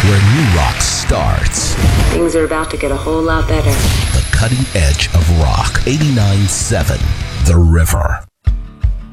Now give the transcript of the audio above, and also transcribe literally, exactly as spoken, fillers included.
where new rock starts. Things are about to get a whole lot better. The cutting edge of rock. eighty-nine point seven The River.